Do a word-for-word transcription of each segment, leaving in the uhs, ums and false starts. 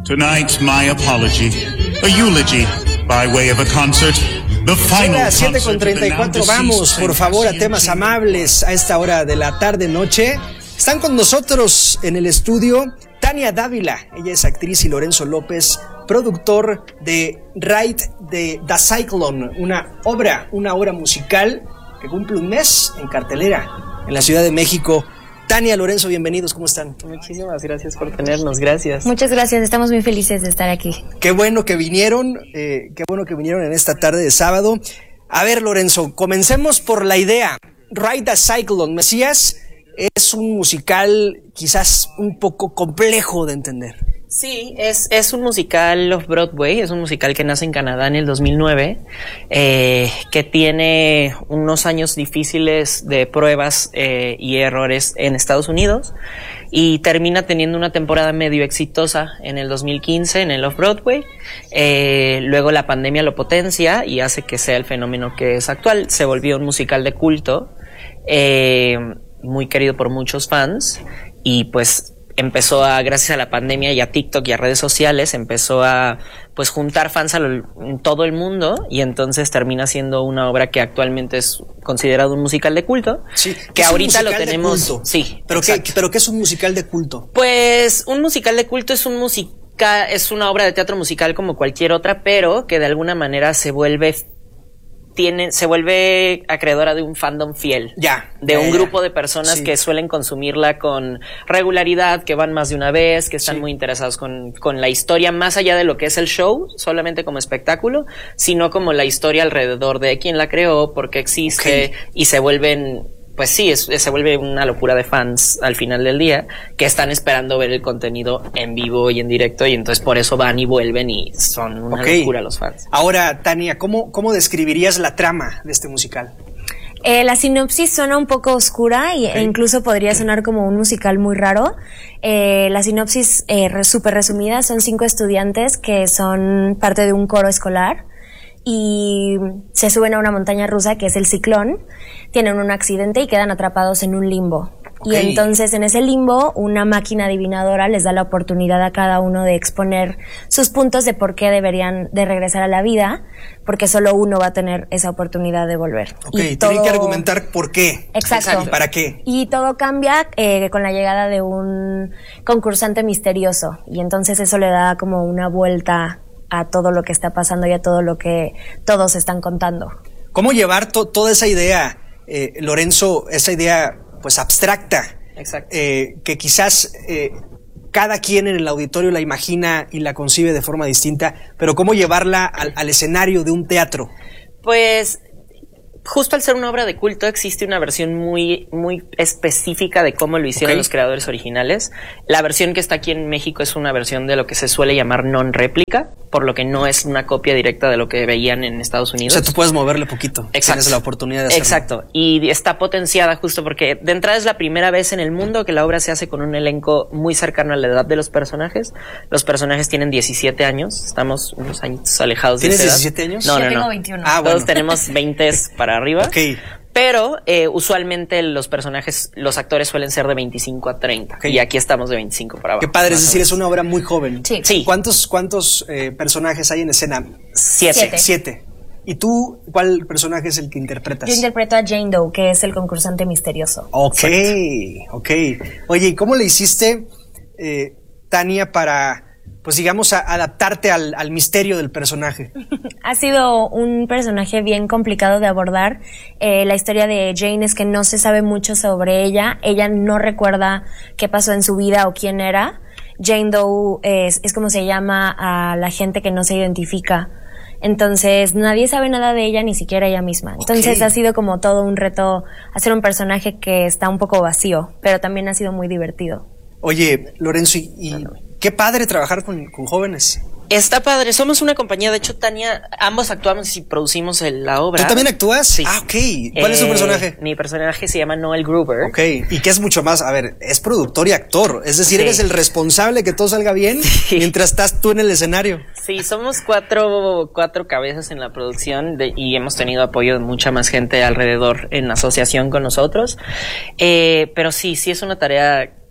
Tonight, my apology, a eulogy by way of a concert. The final siete con treinta y cuatro, vamos por favor a temas amables a esta hora de la tarde-noche. Están con nosotros en el estudio Tania Dávila, ella es actriz, y Lorenzo López, productor de Ride de The Cyclone, una obra, una obra musical que cumple un mes en cartelera en la Ciudad de México. Tania, Lorenzo, bienvenidos, ¿cómo están? Muchísimas gracias por tenernos, gracias. Muchas gracias, estamos muy felices de estar aquí. Qué bueno que vinieron, eh, qué bueno que vinieron en esta tarde de sábado. A ver, Lorenzo, comencemos por la idea. Ride the Cyclone, Mesías, es un musical quizás un poco complejo de entender. Sí, es, es un musical off-Broadway, es un musical que nace en Canadá en el dos mil nueve, eh, que tiene unos años difíciles de pruebas eh, y errores en Estados Unidos, y termina teniendo una temporada medio exitosa en el dos mil quince en el off-Broadway. Eh, luego la pandemia lo potencia y hace que sea el fenómeno que es actual. Se volvió un musical de culto, eh, muy querido por muchos fans, y pues empezó a, gracias a la pandemia y a TikTok y a redes sociales, empezó a pues juntar fans a lo, en todo el mundo, y entonces termina siendo una obra que actualmente es considerado un musical de culto. Sí, que ahorita lo tenemos. Sí, pero qué, pero qué es un musical de culto. Pues un musical de culto es un musical, es una obra de teatro musical como cualquier otra, pero que de alguna manera se vuelve Tiene, se vuelve acreedora de un fandom fiel. Ya. De ya, un ya. grupo de personas sí. que suelen consumirla con regularidad, que van más de una vez, que están sí. muy interesados con, con la historia, más allá de lo que es el show, solamente como espectáculo, sino como la historia alrededor de quién la creó, por qué existe, okay. y se vuelven... Pues sí, es, se vuelve una locura de fans al final del día, que están esperando ver el contenido en vivo y en directo, y entonces por eso van y vuelven y son una okay. locura los fans. Ahora, Tania, ¿cómo, cómo describirías la trama de este musical? Eh, la sinopsis suena un poco oscura y, okay. e incluso podría sonar como un musical muy raro. Eh, la sinopsis eh, súper resumida, son cinco estudiantes que son parte de un coro escolar y se suben a una montaña rusa que es el Ciclón, tienen un accidente y quedan atrapados en un limbo. Okay. Y entonces en ese limbo una máquina adivinadora les da la oportunidad a cada uno de exponer sus puntos de por qué deberían de regresar a la vida, porque solo uno va a tener esa oportunidad de volver. Ok, y todo... tienen que argumentar por qué. Exacto. ¿Y para qué? Y todo cambia eh, con la llegada de un concursante misterioso, y entonces eso le da como una vuelta a todo lo que está pasando y a todo lo que todos están contando. ¿Cómo llevar to- toda esa idea, eh, Lorenzo, esa idea pues abstracta? Exacto. Eh, que quizás eh, cada quien en el auditorio la imagina y la concibe de forma distinta, pero ¿cómo llevarla al, al escenario de un teatro? Pues justo al ser una obra de culto existe una versión muy, muy específica de cómo lo hicieron okay. los creadores originales. La versión que está aquí en México es una versión de lo que se suele llamar non-réplica, por lo que no es una copia directa de lo que veían en Estados Unidos. O sea, tú puedes moverle poquito. Exacto. Tienes la oportunidad de hacerlo. Exacto. Y está potenciada justo porque de entrada es la primera vez en el mundo que la obra se hace con un elenco muy cercano a la edad de los personajes. Los personajes tienen diecisiete años. Estamos unos años alejados de esa edad. ¿Tienes diecisiete años? No, no, Yo no. tengo veintiuno. Ah, bueno. Todos tenemos veinte para arriba. Ok. Pero eh, usualmente los personajes, los actores suelen ser de veinticinco a treinta. Okay. Y aquí estamos de veinticinco para abajo. Qué padre, es decir, es una obra muy joven. Sí. sí. ¿Cuántos, cuántos eh, personajes hay en escena? Siete. Siete. Siete. ¿Y tú, cuál personaje es el que interpretas? Yo interpreto a Jane Doe, que es el concursante misterioso. Ok, ok. Oye, ¿y cómo le hiciste, eh, Tania, para, pues digamos, a adaptarte al, al misterio del personaje? Ha sido un personaje bien complicado de abordar. Eh, la historia de Jane es que no se sabe mucho sobre ella. Ella no recuerda qué pasó en su vida o quién era. Jane Doe es, es como se llama a la gente que no se identifica. Entonces nadie sabe nada de ella, ni siquiera ella misma. Entonces okay. ha sido como todo un reto hacer un personaje que está un poco vacío, pero también ha sido muy divertido. Oye, Lorenzo, y, y qué padre trabajar con, con jóvenes. Está padre, somos una compañía, de hecho Tania, ambos actuamos y producimos el, la obra. ¿Tú también actúas? Sí. Ah, ok. ¿Cuál eh, es tu personaje? Mi personaje se llama Noel Gruber. Ok, y que es mucho más, a ver, es productor y actor, es decir, sí. eres el responsable que todo salga bien sí. mientras estás tú en el escenario. Sí, somos cuatro, cuatro cabezas en la producción de, y hemos tenido apoyo de mucha más gente alrededor en asociación con nosotros, eh, pero sí, sí es una tarea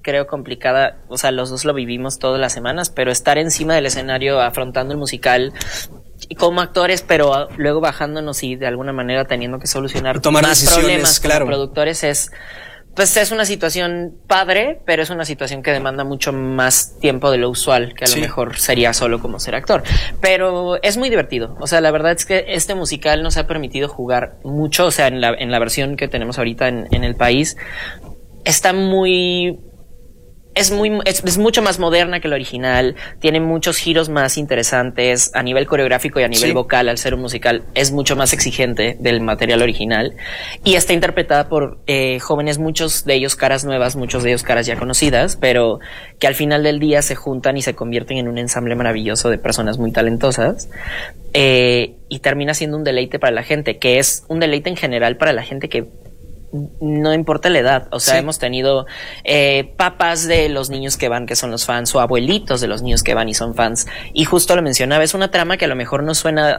creo, complicada. O sea, los dos lo vivimos todas las semanas, pero estar encima del escenario afrontando el musical como actores, pero luego bajándonos y de alguna manera teniendo que solucionar tomar más problemas claro. como productores es... Pues es una situación padre, pero es una situación que demanda mucho más tiempo de lo usual, que a lo sí. mejor sería solo como ser actor. Pero es muy divertido. O sea, la verdad es que este musical nos ha permitido jugar mucho. O sea, en la, en la versión que tenemos ahorita en, en el país, está muy... Es muy, es, es mucho más moderna que el original, tiene muchos giros más interesantes a nivel coreográfico y a nivel sí. vocal. Al ser un musical es mucho más exigente del material original y está interpretada por eh, jóvenes, muchos de ellos caras nuevas, muchos de ellos caras ya conocidas, pero que al final del día se juntan y se convierten en un ensamble maravilloso de personas muy talentosas. Eh, y termina siendo un deleite para la gente, que es un deleite en general para la gente que no importa la edad. O sea, sí. hemos tenido eh, papás de los niños que van, que son los fans, o abuelitos de los niños que van y son fans. Y justo lo mencionaba, es una trama que a lo mejor no suena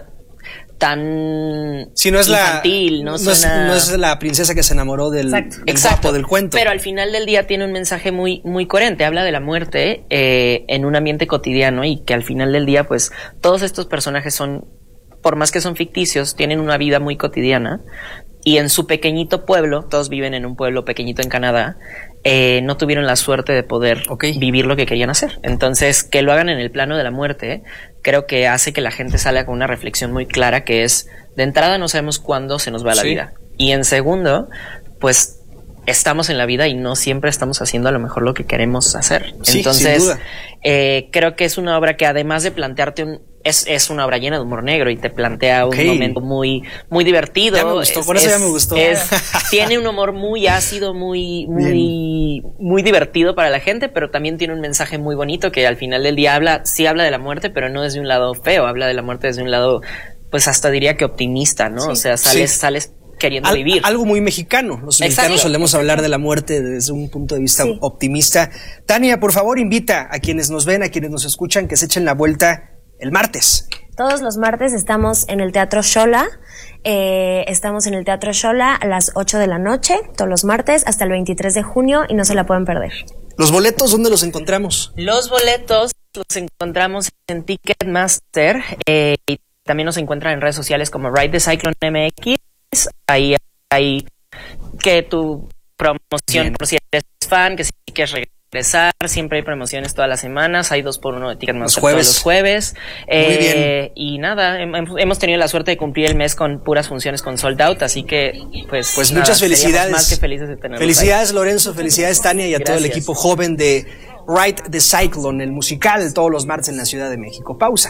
tan sí, no es infantil, la, no, no, suena... es, no es la princesa que se enamoró del, Exacto. del Exacto. guapo del cuento. Pero al final del día tiene un mensaje muy, muy coherente. Habla de la muerte eh, en un ambiente cotidiano y que al final del día, pues, todos estos personajes son, por más que son ficticios, tienen una vida muy cotidiana. Y en su pequeñito pueblo, todos viven en un pueblo pequeñito en Canadá, eh, no tuvieron la suerte de poder okay. vivir lo que querían hacer. Entonces, que lo hagan en el plano de la muerte, creo que hace que la gente salga con una reflexión muy clara, que es, de entrada no sabemos cuándo se nos va la sí. vida. Y en segundo, pues estamos en la vida y no siempre estamos haciendo a lo mejor lo que queremos hacer. Sí, Entonces, sin duda. Eh, creo que es una obra que además de plantearte un... Es, es una obra llena de humor negro y te plantea okay. un momento muy, muy divertido. Ya me gustó, es, con eso es, ya me gustó. Es, tiene un humor muy ácido, muy, muy, muy divertido para la gente, pero también tiene un mensaje muy bonito que al final del día habla, sí habla de la muerte, pero no desde un lado feo, habla de la muerte desde un lado, pues hasta diría que optimista, ¿no? Sí. O sea, sales, sí. sales queriendo Al, vivir. Algo muy mexicano. Los Exacto. mexicanos solemos hablar de la muerte desde un punto de vista sí. optimista. Tania, por favor, invita a quienes nos ven, a quienes nos escuchan, que se echen la vuelta el martes. Todos los martes estamos en el Teatro Xola. Eh, estamos en el Teatro Xola a las ocho de la noche, todos los martes, hasta el veintitrés de junio, y no se la pueden perder. ¿Los boletos dónde los encontramos? Los boletos los encontramos en Ticketmaster. Eh, y también nos encuentran en redes sociales como Ride the Cyclone M X. Ahí hay que tu promoción Bien. Por si eres fan, que si quieres regresar. Siempre hay promociones todas las semanas, hay dos por uno de Ticketmaster todos los jueves. Eh, Muy bien. Y nada, hemos tenido la suerte de cumplir el mes con puras funciones con sold out, así que pues, pues nada, muchas felicidades. Más que felices de tenerlos felicidades ahí. Lorenzo, felicidades Tania y a Gracias. Todo el equipo joven de Ride the Cyclone, el musical, todos los martes en la Ciudad de México. Pausa.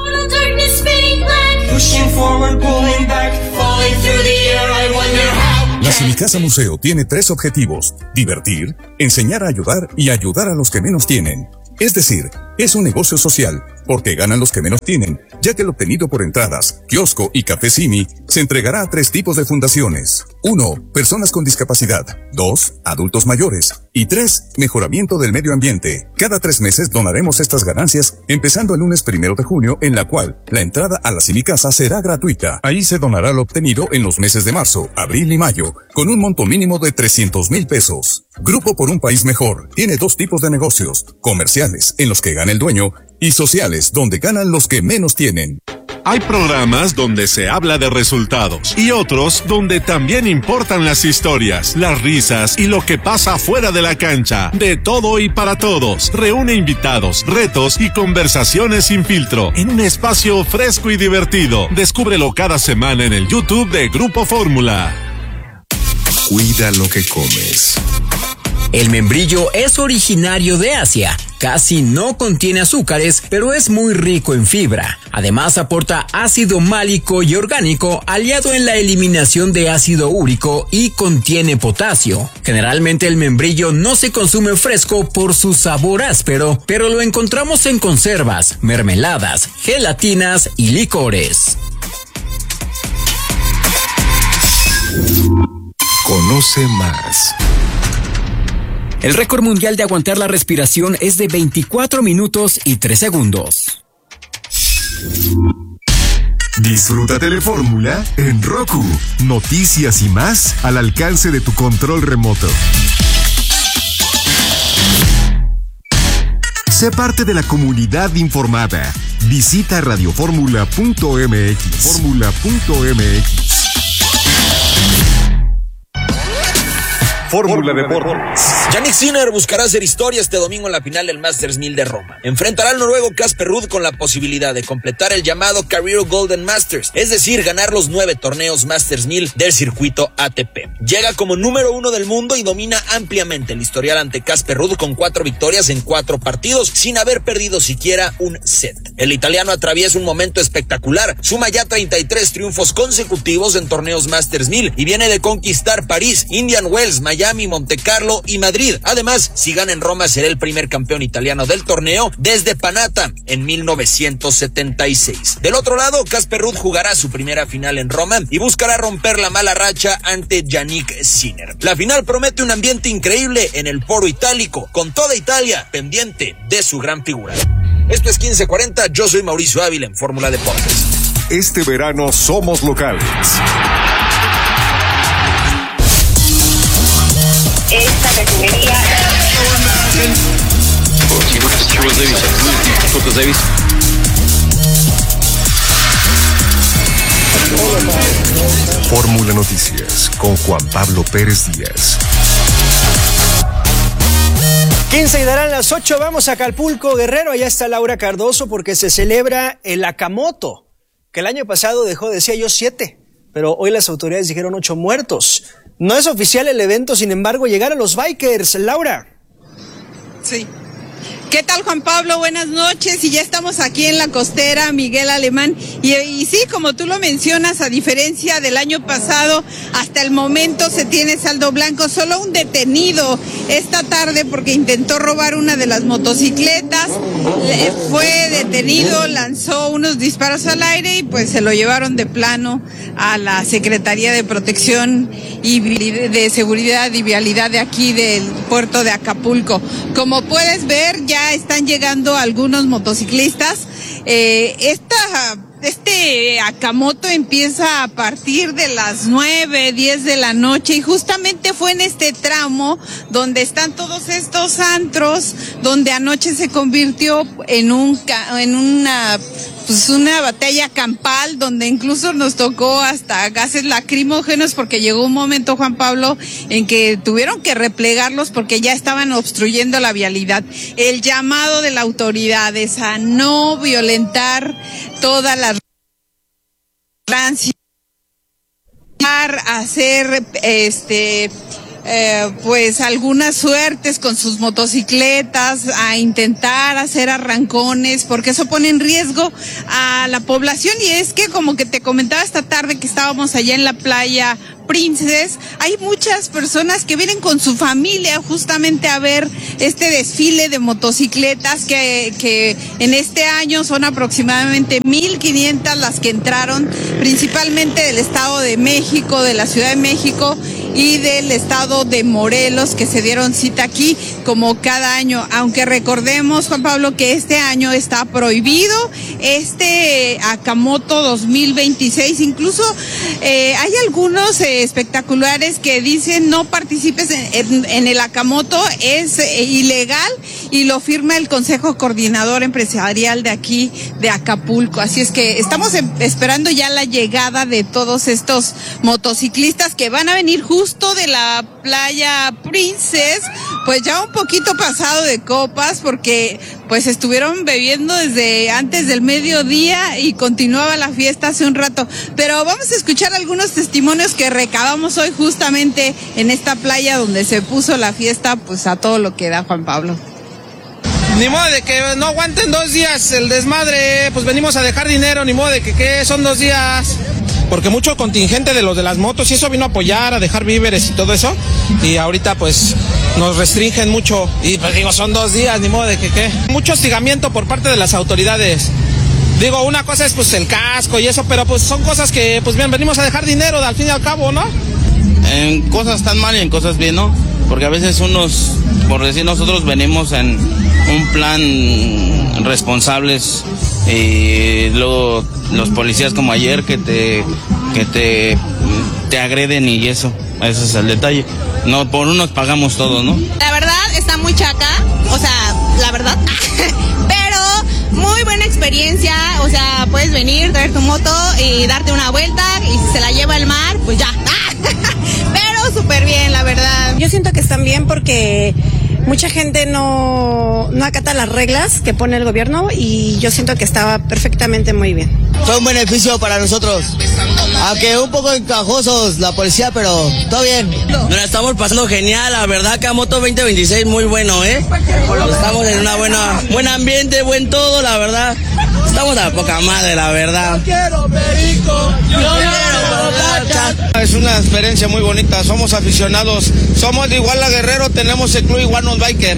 La Cinicasa Museo tiene tres objetivos: divertir, enseñar a ayudar y ayudar a los que menos tienen. Es decir, es un negocio social, porque ganan los que menos tienen, ya que lo obtenido por entradas, kiosco y café Simi se entregará a tres tipos de fundaciones. Uno, personas con discapacidad. Dos, adultos mayores. Y tres, mejoramiento del medio ambiente. Cada tres meses donaremos estas ganancias, empezando el lunes primero de junio, en la cual la entrada a la Cinicasa será gratuita. Ahí se donará lo obtenido en los meses de marzo, abril y mayo, con un monto mínimo de trescientos mil pesos. Grupo por un País Mejor tiene dos tipos de negocios: comerciales, en los que gana el dueño, y sociales, donde ganan los que menos tienen. Hay programas donde se habla de resultados y otros donde también importan las historias, las risas y lo que pasa fuera de la cancha. De todo y para todos. Reúne invitados, retos y conversaciones sin filtro en un espacio fresco y divertido. Descúbrelo cada semana en el YouTube de Grupo Fórmula. Cuida lo que comes. El membrillo es originario de Asia. Casi no contiene azúcares, pero es muy rico en fibra. Además aporta ácido málico y orgánico, aliado en la eliminación de ácido úrico, y contiene potasio. Generalmente el membrillo no se consume fresco por su sabor áspero, pero lo encontramos en conservas, mermeladas, gelatinas y licores. Conoce más. El récord mundial de aguantar la respiración es de veinticuatro minutos y tres segundos. Disfruta Telefórmula en Roku. Noticias y más al alcance de tu control remoto. Sé parte de la comunidad informada. Visita radioformula punto m x. Fórmula punto m x. Fórmula Deportes. Jannik Sinner buscará hacer historia este domingo en la final del Masters mil de Roma. Enfrentará al noruego Casper Ruud con la posibilidad de completar el llamado Career Golden Masters, es decir, ganar los nueve torneos Masters mil del circuito A T P. Llega como número uno del mundo y domina ampliamente el historial ante Casper Ruud con cuatro victorias en cuatro partidos, sin haber perdido siquiera un set. El italiano atraviesa un momento espectacular, suma ya treinta y tres triunfos consecutivos en torneos Masters mil y viene de conquistar París, Indian Wells, Miami, Monte Carlo y Madrid. Además, si gana en Roma será el primer campeón italiano del torneo desde Panatta en mil novecientos setenta y seis. Del otro lado, Casper Ruud jugará su primera final en Roma y buscará romper la mala racha ante Jannik Sinner. La final promete un ambiente increíble en el Foro Itálico, con toda Italia pendiente de su gran figura. Esto es quince cuarenta, yo soy Mauricio Ávila en Fórmula Deportes. Este verano somos locales. Esta refinería. Fórmula Noticias con Juan Pablo Pérez Díaz. quince y darán las ocho, vamos a Acapulco, Guerrero, allá está Laura Cardoso porque se celebra el Akamoto, que el año pasado dejó, decía yo, siete, pero hoy las autoridades dijeron ocho muertos. No es oficial el evento, sin embargo, llegaron los bikers. Laura. Sí. ¿Qué tal, Juan Pablo? Buenas noches, y ya estamos aquí en la costera Miguel Alemán, y, y sí, como tú lo mencionas, a diferencia del año pasado, hasta el momento se tiene saldo blanco, solo un detenido esta tarde porque intentó robar una de las motocicletas, fue detenido, lanzó unos disparos al aire y pues se lo llevaron de plano a la Secretaría de Protección y de Seguridad y Vialidad de aquí del puerto de Acapulco. Como puedes ver, ya están llegando algunos motociclistas. Eh, esta, este Akamoto empieza a partir de las nueve, diez de la noche y justamente fue en este tramo donde están todos estos antros, donde anoche se convirtió en un, en una, pues una batalla campal, donde incluso nos tocó hasta gases lacrimógenos porque llegó un momento, Juan Pablo, en que tuvieron que replegarlos porque ya estaban obstruyendo la vialidad. El llamado de las autoridades a no violentar todas las a hacer este Eh, pues algunas suertes con sus motocicletas, a intentar hacer arrancones, porque eso pone en riesgo a la población. Y es que, como que te comentaba esta tarde que estábamos allá en la playa Princess, hay muchas personas que vienen con su familia justamente a ver este desfile de motocicletas que, que en este año son aproximadamente mil quinientas las que entraron, principalmente del Estado de México, de la Ciudad de México y del estado de Morelos, que se dieron cita aquí como cada año, aunque recordemos, Juan Pablo, que este año está prohibido este Akamoto dos mil veintiséis. Incluso eh, hay algunos eh, espectaculares que dicen no participes en, en, en el Akamoto, es eh, ilegal, y lo firma el Consejo Coordinador Empresarial de aquí de Acapulco. Así es que estamos em- esperando ya la llegada de todos estos motociclistas que van a venir justo justo de la playa Princess, pues ya un poquito pasado de copas, porque pues estuvieron bebiendo desde antes del mediodía y continuaba la fiesta hace un rato. Pero vamos a escuchar algunos testimonios que recabamos hoy justamente en esta playa donde se puso la fiesta pues a todo lo que da, Juan Pablo. Ni modo de que no aguanten dos días el desmadre, pues venimos a dejar dinero, ni modo de que ¿qué? Son dos días. Porque mucho contingente de los de las motos y eso vino a apoyar, a dejar víveres y todo eso, y ahorita pues nos restringen mucho, y pues digo, son dos días, ni modo de que qué. Mucho hostigamiento por parte de las autoridades. Digo, una cosa es pues el casco y eso, pero pues son cosas que pues bien, venimos a dejar dinero al fin y al cabo, ¿no? En cosas tan mal y en cosas bien, ¿no? Porque a veces unos, por decir, nosotros venimos en un plan responsables y luego los policías como ayer que te que te, te agreden y eso, ese es el detalle. No, por unos pagamos todo, ¿no? La verdad está muy chaca, o sea, la verdad. Pero muy buena experiencia, o sea, puedes venir, traer tu moto y darte una vuelta, y si se la lleva el mar, pues ya. Pero súper bien, la verdad. Yo siento que están bien porque mucha gente no, no acata las reglas que pone el gobierno y yo siento que estaba perfectamente muy bien. Fue un beneficio para nosotros, aunque un poco encajosos la policía, pero todo bien. Nos la estamos pasando genial, la verdad que a Moto veinte veintiséis muy bueno, ¿eh? Estamos en una buena, buen ambiente, buen todo, la verdad. Estamos a poca madre, la verdad. Yo quiero perico, yo quiero. Es una experiencia muy bonita, somos aficionados, somos de Iguala Guerrero, tenemos el club Iguanos Biker.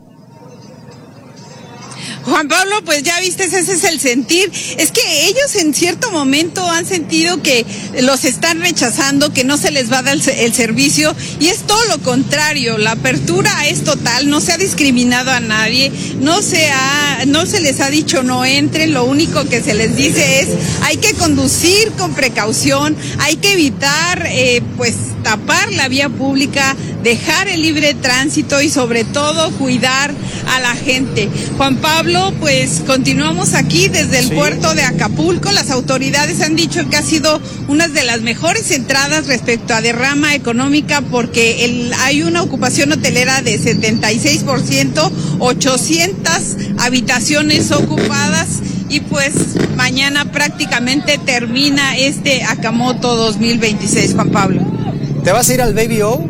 Juan Pablo, pues ya viste, ese es el sentir. Es que ellos en cierto momento han sentido que los están rechazando, que no se les va a dar el, el servicio, y es todo lo contrario. La apertura es total, no se ha discriminado a nadie, no se ha, no se les ha dicho no entren. Lo único que se les dice es hay que conducir con precaución, hay que evitar eh, pues tapar la vía pública, dejar el libre tránsito y sobre todo cuidar a la gente. Juan Pablo, pues continuamos aquí desde el sí. puerto de Acapulco. Las autoridades han dicho que ha sido una de las mejores entradas respecto a derrama económica porque el, hay una ocupación hotelera de setenta y seis por ciento, ochocientas habitaciones ocupadas y pues mañana prácticamente termina este Akamoto dos mil veintiséis, Juan Pablo. ¿Te vas a ir al Baby O?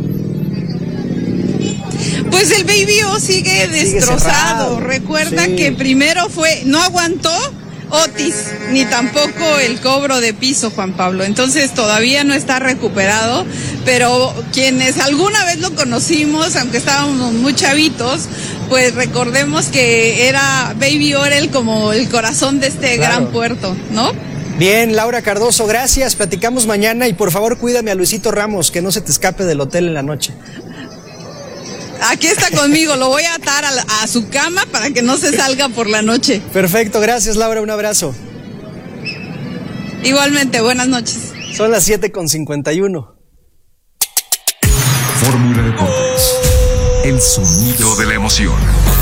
Pues el Baby O sigue destrozado. Sigue Recuerda sí. que primero fue, no aguantó Otis, ni tampoco el cobro de piso, Juan Pablo. Entonces todavía no está recuperado, pero quienes alguna vez lo conocimos, aunque estábamos muy chavitos, pues recordemos que era Baby O, era el, como el corazón de este claro. gran puerto, ¿no? Bien, Laura Cardoso, gracias. Platicamos mañana y por favor cuídame a Luisito Ramos, que no se te escape del hotel en la noche. Aquí está conmigo, lo voy a atar a, la, a su cama para que no se salga por la noche. Perfecto, gracias Laura, un abrazo. Igualmente, buenas noches. Son las siete con cincuenta y uno. Fórmula Deportes, el sonido de la emoción.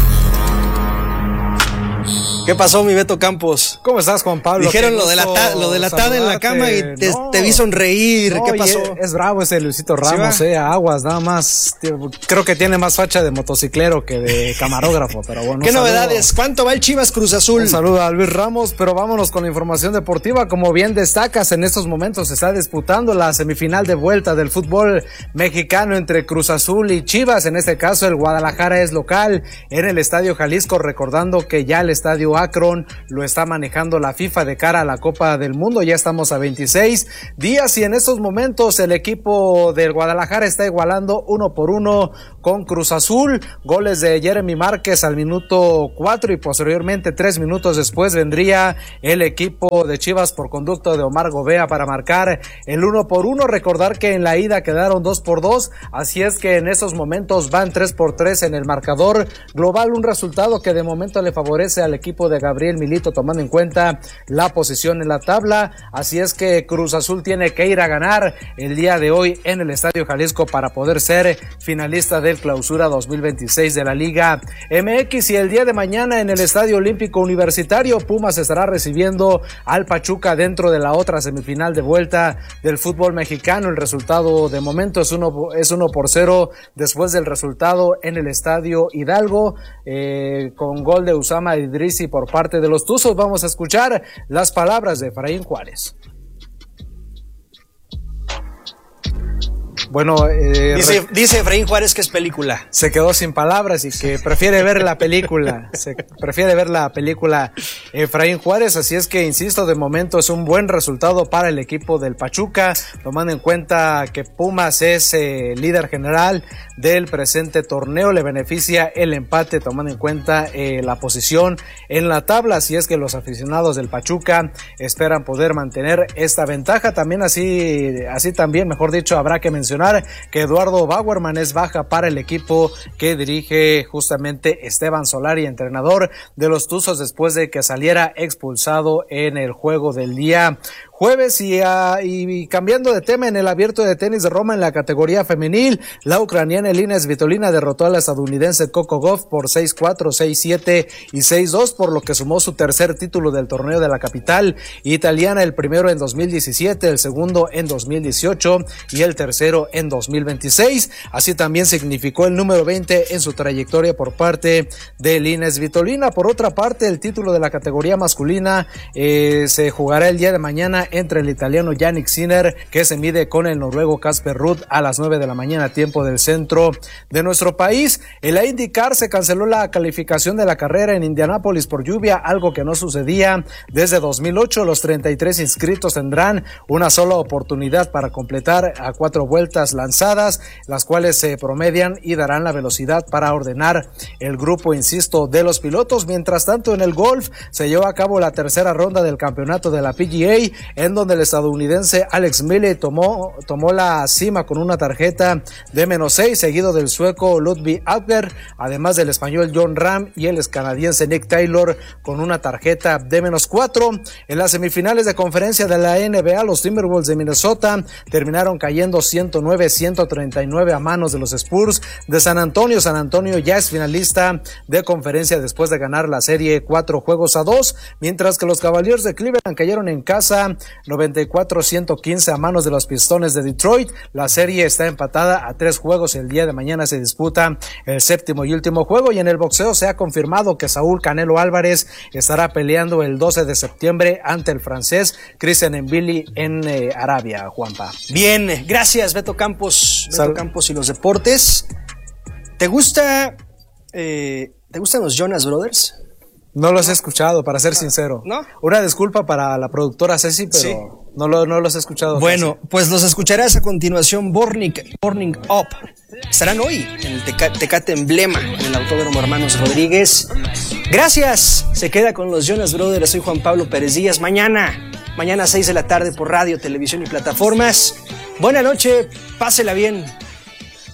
¿Qué pasó, mi Beto Campos? ¿Cómo estás, Juan Pablo? Dijeron lo, delata, lo delatada en la cama y te, no, te vi sonreír. No, ¿qué pasó? Es, es bravo ese Luisito Ramos, ¿sí, eh? Aguas, nada más. Creo que tiene más facha de motociclero que de camarógrafo, pero bueno. ¿Qué novedades? ¿Cuánto va el Chivas Cruz Azul? Un saludo a Luis Ramos, pero vámonos con la información deportiva. Como bien destacas, en estos momentos se está disputando la semifinal de vuelta del fútbol mexicano entre Cruz Azul y Chivas. En este caso, el Guadalajara es local en el Estadio Jalisco, recordando que ya el Estadio Akron lo está manejando la FIFA de cara a la Copa del Mundo. Ya estamos a veintiséis días y en estos momentos el equipo del Guadalajara está igualando uno por uno con Cruz Azul. Goles de Jeremy Márquez al minuto cuatro y posteriormente tres minutos después vendría el equipo de Chivas por conducto de Omar Gobea para marcar el uno por uno. Recordar que en la ida quedaron dos por dos, así es que en estos momentos van tres por tres en el marcador global, un resultado que de momento le favorece al equipo de Gabriel Milito, tomando en cuenta la posición en la tabla. Así es que Cruz Azul tiene que ir a ganar el día de hoy en el Estadio Jalisco para poder ser finalista del Clausura dos mil veintiséis de la Liga M X. Y el día de mañana en el Estadio Olímpico Universitario, Pumas estará recibiendo al Pachuca dentro de la otra semifinal de vuelta del fútbol mexicano. El resultado de momento es uno, es uno por cero después del resultado en el Estadio Hidalgo, eh, con gol de Usama Idrisi por parte de los Tuzos. Vamos a escuchar las palabras de Efraín Juárez. Bueno, eh, dice, dice Efraín Juárez que es película. Se quedó sin palabras y que prefiere ver la película. Se prefiere ver la película Efraín Juárez. Así es que, insisto, de momento es un buen resultado para el equipo del Pachuca, tomando en cuenta que Pumas es eh, líder general del presente torneo. Le beneficia el empate, tomando en cuenta eh, la posición en la tabla. Así es que los aficionados del Pachuca esperan poder mantener esta ventaja. También así, así también, mejor dicho, habrá que mencionar que Eduardo Bauerman es baja para el equipo que dirige justamente Esteban Solari, entrenador de los Tuzos, después de que saliera expulsado en el juego del día jueves. Y, uh, y cambiando de tema, en el Abierto de Tenis de Roma en la categoría femenil, la ucraniana el I N E Svitolina derrotó a la estadounidense Coco Gauff por seis cuatro, seis siete y seis dos, por lo que sumó su tercer título del torneo de la capital italiana, el primero en dos mil diecisiete, el segundo en dos mil dieciocho y el tercero en dos mil veintiséis. Así también significó el número veinte en su trayectoria por parte del I N E Svitolina. Por otra parte, el título de la categoría masculina eh, se jugará el día de mañana entre el italiano Yannick Sinner, que se mide con el noruego Casper Ruud a las nueve de la mañana, tiempo del centro de nuestro país. En la IndyCar se canceló la calificación de la carrera en Indianápolis por lluvia, algo que no sucedía desde dos mil ocho. Los treinta y tres inscritos tendrán una sola oportunidad para completar a cuatro vueltas lanzadas, las cuales se promedian y darán la velocidad para ordenar el grupo, insisto, de los pilotos. Mientras tanto, en el golf se llevó a cabo la tercera ronda del campeonato de la P G A, en donde el estadounidense Alex Mille tomó, tomó la cima con una tarjeta de menos seis, seguido del sueco Ludwig Auger, además del español John Ram y el canadiense Nick Taylor con una tarjeta de menos cuatro. En las semifinales de conferencia de la N B A, los Timberwolves de Minnesota terminaron cayendo ciento nueve a ciento treinta y nueve a manos de los Spurs de San Antonio. San Antonio ya es finalista de conferencia después de ganar la serie cuatro juegos a dos, mientras que los Cavaliers de Cleveland cayeron en casa noventa y cuatro a ciento quince a manos de los Pistones de Detroit. La serie está empatada a tres juegos. El día de mañana se disputa el séptimo y último juego. Y en el boxeo se ha confirmado que Saúl Canelo Álvarez estará peleando el doce de septiembre ante el francés Christian Mbili en eh, Arabia, Juanpa. Bien, gracias Beto Campos. Beto Sal- Campos y los deportes. ¿Te gusta, eh, ¿te gustan los Jonas Brothers? No los he escuchado, para ser sincero. ¿No? Una disculpa para la productora Ceci, pero sí. no, lo, no los he escuchado. Bueno, casi. Pues los escucharás a continuación. Burning, Burning Up. Estarán hoy en el Teca, Tecate Emblema, en el Autódromo Hermanos Rodríguez. Gracias. Se queda con los Jonas Brothers. Soy Juan Pablo Pérez Díaz. Mañana, mañana a seis de la tarde por radio, televisión y plataformas. Buena noche, pásela bien.